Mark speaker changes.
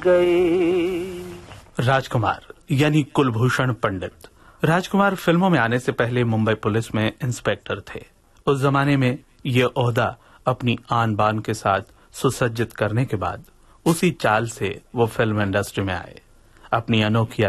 Speaker 1: गई। राजकुमार यानी कुलभूषण पंडित। राजकुमार फिल्मों में आने से पहले मुंबई पुलिस में इंस्पेक्टर थे। उस जमाने में ये ओहदा अपनी आन बान के साथ सुसज्जित करने के बाद उसी चाल से वो फिल्म इंडस्ट्री में आए। अपनी अनोखी